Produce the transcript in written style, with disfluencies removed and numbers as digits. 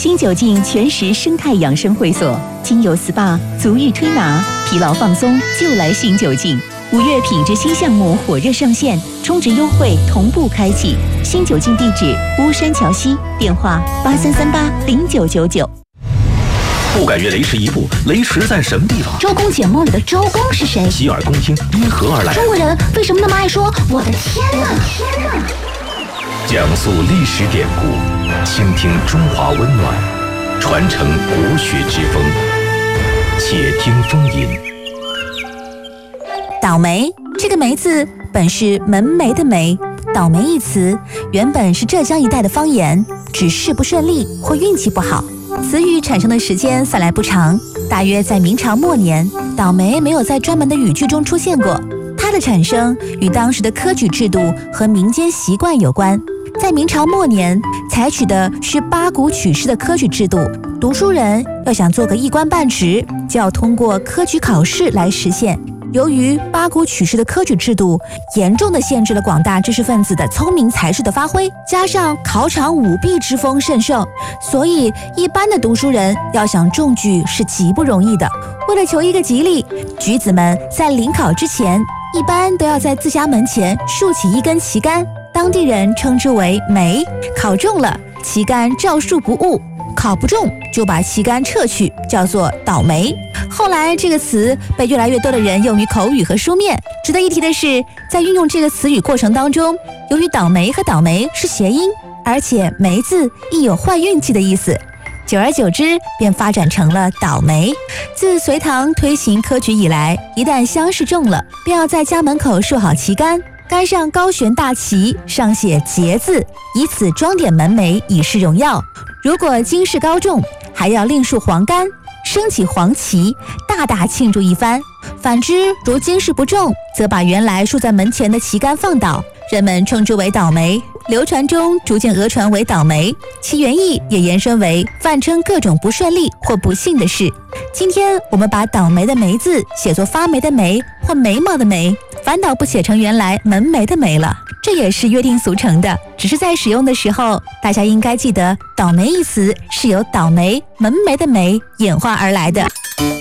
新酒劲全食生态养生会所，精油 SPA、足浴推拿，疲劳放松就来新酒劲。5月品质新项目火热上线，充值优惠同步开启。新酒劲地址：巫山桥西，电话83380999。 不敢越雷池一步，雷池在什么地方？ 周公解梦里的周公是谁？ 洗耳恭听，因何而来？ 中国人为什么那么爱说我的天哪？ 讲述历史典故，倾听中华温暖，传承国学之风。且听风吟。 倒霉这个霉字本是门楣的楣，倒霉一词原本是浙江一带的方言，指事不顺利或运气不好。词语产生的时间算来不长，大约在明朝末年。倒霉没有在专门的语句中出现过，它的产生与当时的科举制度和民间习惯有关。在明朝末年，采取的是八股取士的科举制度，读书人要想做个一官半职，就要通过科举考试来实现。由于八股取士的科举制度严重地限制了广大知识分子的聪明才智的发挥，加上考场舞弊之风甚盛，所以一般的读书人要想中举是极不容易的。为了求一个吉利，举子们在临考之前，一般都要在自家门前竖起一根旗杆，当地人称之为楣。考中了，旗杆照竖不误；考不中，就把旗杆撤去，叫做倒霉。后来这个词被越来越多的人用于口语和书面。值得一提的是，在运用这个词语过程当中，由于倒霉和倒霉是谐音，而且霉字亦有坏运气的意思，久而久之便发展成了倒霉。自隋唐推行科举以来，一旦乡试中了，便要在家门口竖好旗杆，杆上高悬大旗，上写节字，以此装点门楣，以示荣耀。如果京试高中，还要另竖黄杆，升起黄旗，大大庆祝一番。反之，如京试不中，则把原来竖在门前的旗杆放倒，人们称之为倒霉。流传中逐渐讹传为倒霉，其原意也延伸为泛称各种不顺利或不幸的事。今天我们把倒霉的霉字写作发霉的霉或眉毛的眉，反倒不写成原来门楣的楣了，这也是约定俗成的。只是在使用的时候，大家应该记得倒霉一词是由倒霉门楣的楣演化而来的。